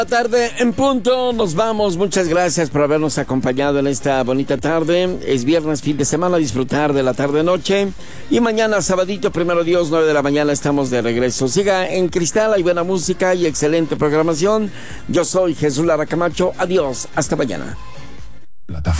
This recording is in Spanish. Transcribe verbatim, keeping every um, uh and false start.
La tarde en punto, nos vamos. Muchas gracias por habernos acompañado en esta bonita tarde. Es viernes, fin de semana, disfrutar de la tarde-noche. Y mañana, sabadito, primero Dios, nueve de la mañana, estamos de regreso. Siga en Cristal, hay buena música y excelente programación. Yo soy Jesús Lara Camacho. Adiós, hasta mañana.